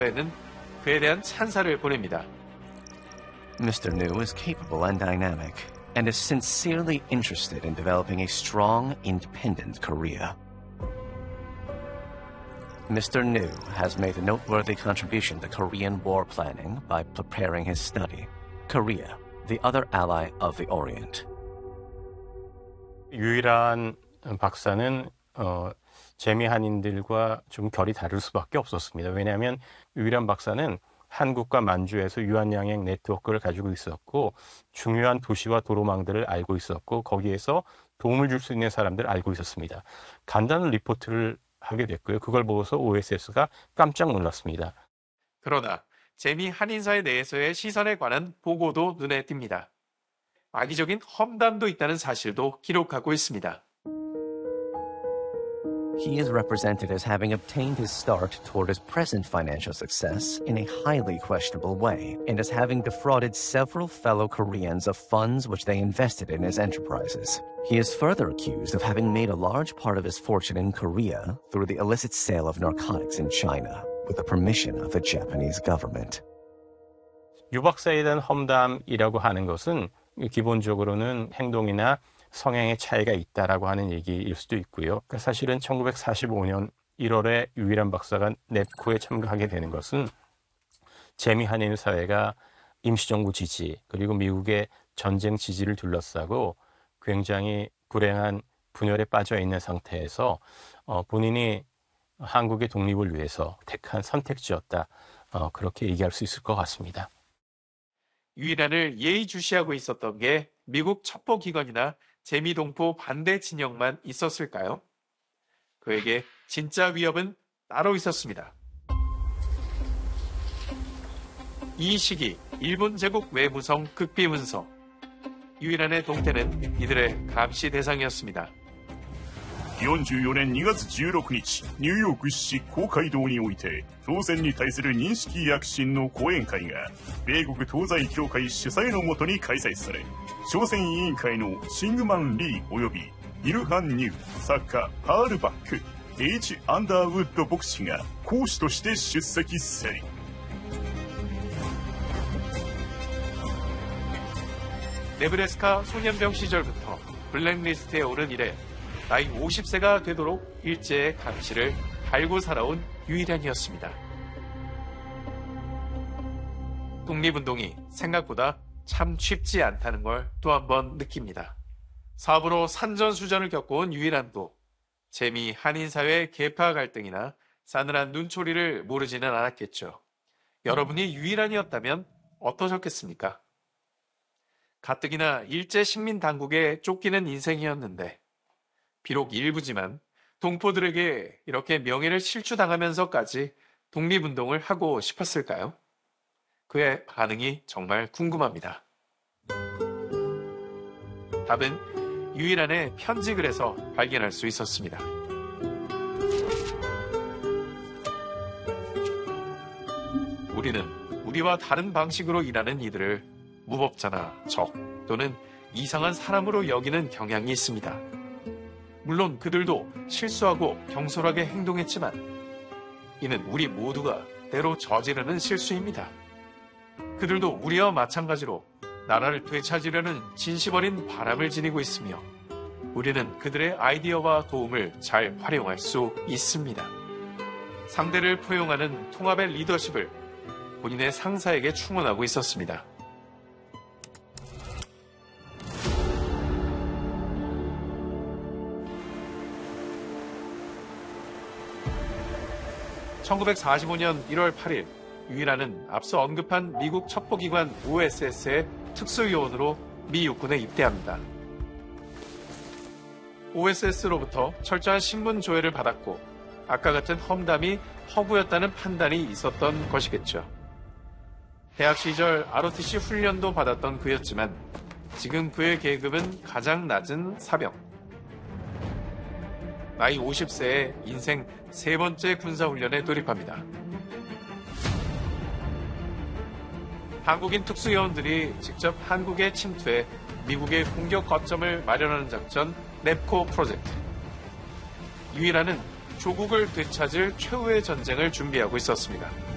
에는 그에 대한 찬사를 보냅니다. Mr. New is capable and dynamic, and is sincerely interested in developing a strong, independent Korea. Mr. New has made a noteworthy contribution to Korean war planning by preparing his study, Korea, the other ally of the Orient. 유일한 박사는 재미한인들과 좀 결이 다를 수밖에 없었습니다. 왜냐하면 유일한 박사는 한국과 만주에서 유한양행 네트워크를 가지고 있었고 중요한 도시와 도로망들을 알고 있었고 거기에서 도움을 줄 수 있는 사람들을 알고 있었습니다. 간단한 리포트를 하게 됐고요. 그걸 보고서 OSS가 깜짝 놀랐습니다. 그러나 재미 한인사회 내에서의 시선에 관한 보고도 눈에 띕니다. 악의적인 험담도 있다는 사실도 기록하고 있습니다. He is represented as having obtained his start toward his present financial success in a highly questionable way, and as having defrauded several fellow Koreans of funds which they invested in his enterprises. He is further accused of having made a large part of his fortune in Korea through the illicit sale of narcotics in China, with the permission of the Japanese government. 유 박사에 대한 험담이라고 하는 것은 기본적으로는 행동이나 성향의 차이가 있다라고 하는 얘기일 수도 있고요. 그러니까 사실은 1945년 1월에 유일한 박사가 넵코에 참가하게 되는 것은 재미 한인 사회가 임시정부 지지 그리고 미국의 전쟁 지지를 둘러싸고 굉장히 불행한 분열에 빠져 있는 상태에서 본인이 한국의 독립을 위해서 택한 선택지였다. 그렇게 얘기할 수 있을 것 같습니다. 유일한을 예의주시하고 있었던 게 미국 첩보기관이나 재미동포 반대 진영만 있었을까요? 그에게 진짜 위협은 따로 있었습니다. 이 시기 일본 제국 외무성 극비문서 유일한의 동태는 이들의 감시 대상이었습니다. 44年2月16日、ニューヨーク市公会堂において、朝鮮に対する認識躍進の講演会が、米国東西協会主催のもとに開催され、朝鮮委員会のシングマン・リー及びイルハン・ニュー、作家パール・バック、H・アンダーウッド牧師が講師として出席せり。 네브래스카 소년병 시절부터 블랙리스트에 오른 이래 나이 50세가 되도록 일제의 감시를 달고 살아온 유일한이었습니다. 독립운동이 생각보다 참 쉽지 않다는 걸 또 한 번 느낍니다. 사업으로 산전수전을 겪어온 유일한도 재미 한인사회의 계파 갈등이나 싸늘한 눈초리를 모르지는 않았겠죠. 여러분이 유일한이었다면 어떠셨겠습니까? 가뜩이나 일제 식민 당국에 쫓기는 인생이었는데 비록 일부지만 동포들에게 이렇게 명예를 실추당하면서까지 독립운동을 하고 싶었을까요? 그의 반응이 정말 궁금합니다. 답은 유일한의 편지글에서 발견할 수 있었습니다. 우리는 우리와 다른 방식으로 일하는 이들을 무법자나 적 또는 이상한 사람으로 여기는 경향이 있습니다. 물론 그들도 실수하고 경솔하게 행동했지만 이는 우리 모두가 때로 저지르는 실수입니다. 그들도 우리와 마찬가지로 나라를 되찾으려는 진심 어린 바람을 지니고 있으며 우리는 그들의 아이디어와 도움을 잘 활용할 수 있습니다. 상대를 포용하는 통합의 리더십을 본인의 상사에게 충원하고 있었습니다. (1945년 1월 8일) 유일한은 앞서 언급한 미국 첩보기관 OSS의 특수요원으로 미 육군에 입대합니다. OSS로부터 철저한 신분 조회를 받았고 아까 같은 험담이 허구였다는 판단이 있었던 것이겠죠. 대학 시절 ROTC 훈련도 받았던 그였지만 지금 그의 계급은 가장 낮은 사병. 나이 50세에 인생 세 번째 군사훈련에 돌입합니다. 한국인 특수요원들이 직접 한국에 침투해 미국의 공격 거점을 마련하는 작전 넵코 프로젝트. 유일한은 조국을 되찾을 최후의 전쟁을 준비하고 있었습니다.